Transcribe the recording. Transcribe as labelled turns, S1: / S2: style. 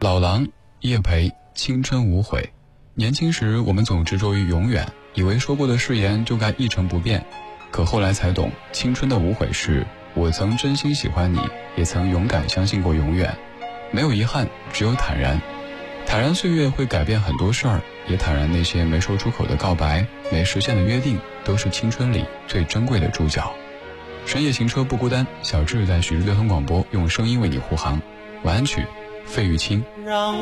S1: 老狼、叶培，青春无悔。年轻时我们总执着于永远，以为说过的誓言就该一成不变，可后来才懂，青春的无悔是我曾真心喜欢你，也曾勇敢相信过永远。没有遗憾，只有坦然。坦然岁月会改变很多事儿，也坦然那些没说出口的告白，没实现的约定，都是青春里最珍贵的注脚。深夜行车不孤单，小智在徐州交通广播用声音为你护航。晚安曲，费玉清。